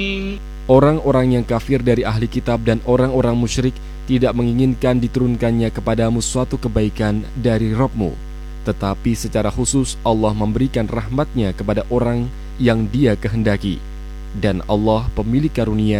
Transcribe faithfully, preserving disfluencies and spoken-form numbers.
Orang-orang yang kafir dari ahli kitab dan orang-orang musyrik tidak menginginkan diturunkannya kepadamu suatu kebaikan dari Rabb-Mu, tetapi secara khusus Allah memberikan rahmat-Nya kepada orang yang Dia kehendaki, dan Allah pemilik karunia